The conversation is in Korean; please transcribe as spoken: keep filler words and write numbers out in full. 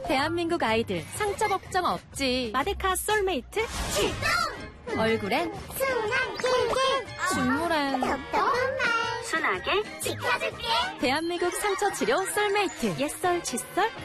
대한민국 아이들 상처 걱정 없지. 마데카 솔메이트 출동! 얼굴엔 순한 길게 중물엔 톡톡한 말 순하게 지켜줄게. 대한민국 상처 치료 솔메이트 옛설 칫솔